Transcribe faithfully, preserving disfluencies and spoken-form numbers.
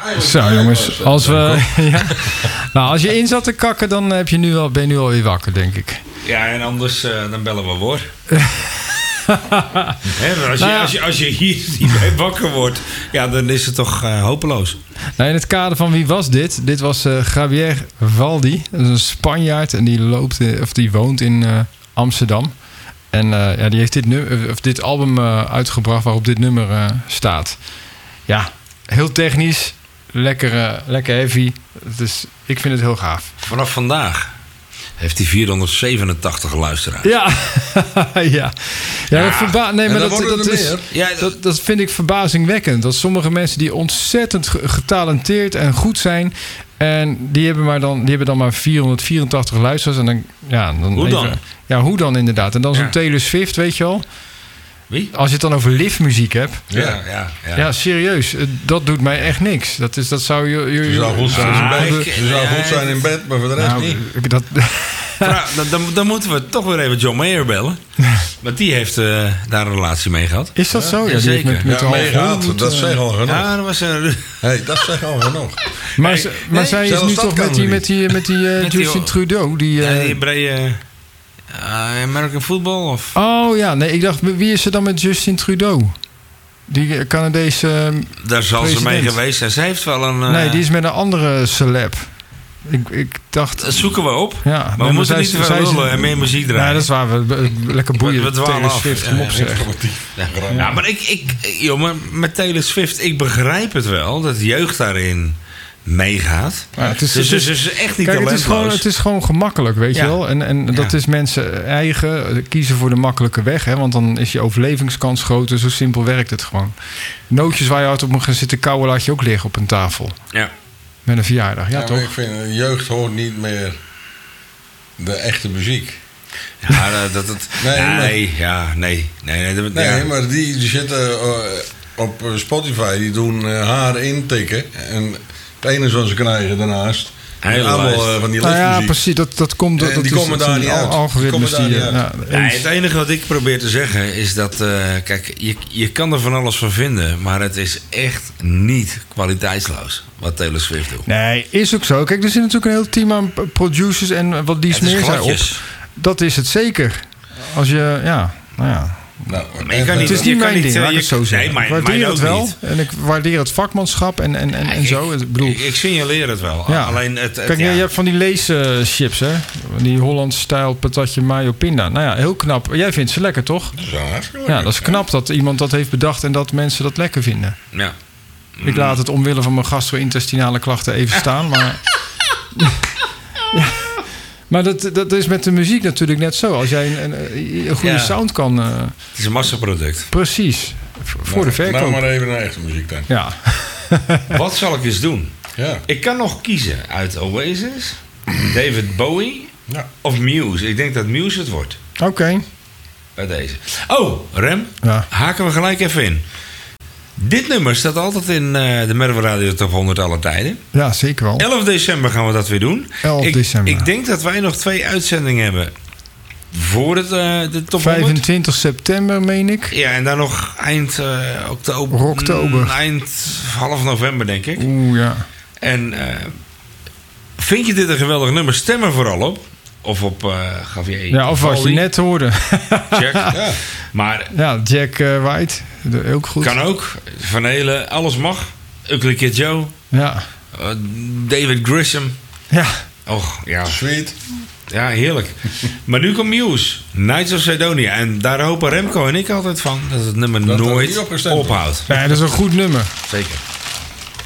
Zo jongens, als we... ja. Nou, als je in zat te kakken, dan heb je nu al, ben je nu alweer wakker, denk ik. Ja, en anders uh, dan bellen we voor. He, als, je, nou ja. als, je, als je hier niet bij wakker wordt, ja, dan is het toch uh, hopeloos. Nou, in het kader van wie was dit? Dit was uh, Javier Valdi. Dat is een Spanjaard en die, loopt, uh, of die woont in uh, Amsterdam. En uh, ja, die heeft dit, nu- of dit album uh, uitgebracht waarop dit nummer uh, staat. Ja, heel technisch, lekker, uh, lekker heavy. Dus ik vind het heel gaaf. Vanaf vandaag heeft hij vierhonderdzevenentachtig luisteraars. Ja, ja. ja, ja. Dat, verba- nee, maar dat, dat, is, ja, dat, dat vind ik verbazingwekkend. Dat sommige mensen die ontzettend getalenteerd en goed zijn, en die hebben, maar dan, die hebben dan maar vierhonderdvierentachtig luisteraars. En dan, ja, dan hoe dan? Even, ja, hoe dan inderdaad? En dan zo'n ja. Taylor Swift, weet je wel. Wie? Als je het dan over live-muziek hebt. Ja, ja, ja. ja, serieus. Dat doet mij echt niks. Dat, is, dat zou je... je, je zou goed zijn, ah, in, bed. ik, Je zou goed zijn in bed, maar voor de rest nou, niet. Dat, nou, dan, dan moeten we toch weer even John Mayer bellen. Want die heeft uh, daar een relatie mee gehad. Is dat zo? Ja, ja, zeker. Met, met ja, mee gehad, dat zegt al genoeg. Ja, dat was... Uh, hey, dat zegt al genoeg. Maar, nee, maar nee, zij is nu toch met die, met die, met die uh, met die, Justin Trudeau? Die, uh, ja, die brede... Uh, American Football? Of? Oh ja, nee, ik dacht, wie is er dan met Justin Trudeau? Die Canadese uh, Daar zal president. ze mee geweest zijn. Ze heeft wel een... Uh, nee, die is met een andere celeb. Ik, ik dacht... Dat zoeken we op. Ja, maar nee, we moeten niet te veel lullen ze, en meer muziek draaien. Ja, dat is waar. We, we lekker boeien. We, we Taylor af. Swift, Ja, kom op ja, zeg. Ja, ja, maar ik... ik joh, maar met Taylor Swift, ik begrijp het wel. Dat de jeugd daarin meegaat. Ja, het is, dus het is, het is echt niet kijk, talentloos. Het is, gewoon, het is gewoon gemakkelijk, weet ja. je wel. En, en dat ja. is mensen eigen. Kiezen voor de makkelijke weg. Hè, want dan is je overlevingskans groter. Zo simpel werkt het gewoon. Nootjes waar je hard op moet gaan zitten kauwen, laat je ook liggen op een tafel. Ja. Met een verjaardag, ja, ja toch? Ik vind, jeugd hoort niet meer de echte muziek. Ja, dat... dat nee, nee, maar, ja, nee. Nee, nee, dat, nee ja. maar die, die zitten uh, op Spotify. Die doen uh, haar intikken. En het enige wat ze krijgen daarnaast... allemaal uh, van die nou ja, lichtmuziek. precies. Dat, dat komt, dat, en die is, komen dat daar die niet uit. algoritmes die... die ja, ja, ja, het enige wat ik probeer te zeggen is dat... Uh, kijk, je, je kan er van alles van vinden... maar het is echt niet kwaliteitsloos wat Taylor Swift doet. Nee, is ook zo. Kijk, er zit natuurlijk een heel team aan producers... en wat die ja, smeer zij op. Dat is het zeker. Als je... Ja, nou ja... Nou, maar je kan niet, het is niet mijn niet, ding, laat ik je, het zo zeggen. Nee, mijn, ik waardeer mijn het wel. Niet. En ik waardeer het vakmanschap en, en, en, en ik, zo. Ik, bedoel, ik, ik signaleer het wel. Ja. Alleen het, het, Kijk, ja. je hebt van die leeschips, hè? Die Hollandse-stijl patatje mayo pinda. Nou ja, heel knap. Jij vindt ze lekker, toch? Dat is wel hartstikke Ja, dat is knap dat iemand dat heeft bedacht... en dat mensen dat lekker vinden. Ja. Mm. Ik laat het omwille van mijn gastro-intestinale klachten even staan, maar... ja. Maar dat, dat is met de muziek natuurlijk net zo. Als jij een, een, een goede ja. sound kan... Uh, het is een massaproduct. Precies. Voor nou, de verkoop. Nou maar even naar echte muziek dan. Ja. Wat zal ik eens doen? Ja. Ik kan nog kiezen uit Oasis, David Bowie ja. of Muse. Ik denk dat Muse het wordt. Oké. Okay. Bij deze. Oh, Rem. Ja. Haken we gelijk even in. Dit nummer staat altijd in uh, de Merwe Radio Top honderd alle tijden. Ja, zeker wel. elf december gaan we dat weer doen. elf ik, december. Ik denk dat wij nog twee uitzendingen hebben voor het, uh, de Top honderd. vijfentwintig september, meen ik. Ja, en dan nog eind uh, oktober. Oktober. Eind half november, denk ik. Oeh, ja. En uh, vind je dit een geweldig nummer? Stem er vooral op. Of op uh, Javier. Ja, of wat je net hoorde. Jack. Ja. Maar, ja, Jack uh, White. Ook goed. Kan ook. Van Helen, alles mag. Ugly Kid Joe. Ja. Uh, David Grissom. Ja. Och, ja. Sweet. Ja, heerlijk. Maar nu komt Muse. Nights of Sidonia. En daar hopen Remco en ik altijd van dat het nummer dat nooit ophoudt. Ja, dat is een goed nummer. Zeker.